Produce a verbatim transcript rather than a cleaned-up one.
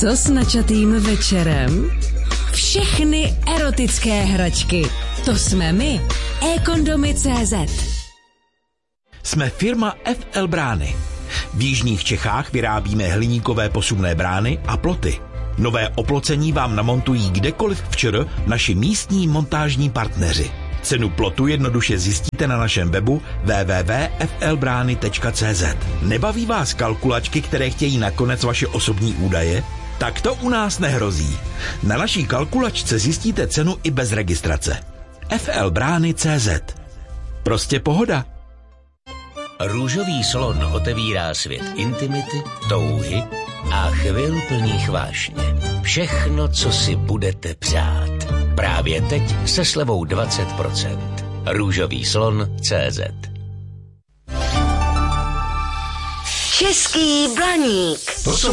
Co s načatým večerem? Všechny erotické hračky. To jsme my. eKondomy tečka cé zet. Jsme firma F L Brány. V jižních Čechách vyrábíme hliníkové posuvné brány a ploty. Nové oplocení vám namontují kdekoliv v ČR naši místní montážní partneři. Cenu plotu jednoduše zjistíte na našem webu w w w tečka f l brány tečka cé zet. Nebaví vás kalkulačky, které chtějí nakonec vaše osobní údaje? Tak to u nás nehrozí. Na naší kalkulačce zjistíte cenu i bez registrace. f l brány tečka cé zet. Prostě pohoda. Růžový slon otevírá svět intimity, touhy a chvil plných vášně. Všechno, co si budete přát. Právě teď se slevou dvacet procent. Růžový slon tečka cé zet. Český blaník. To jsou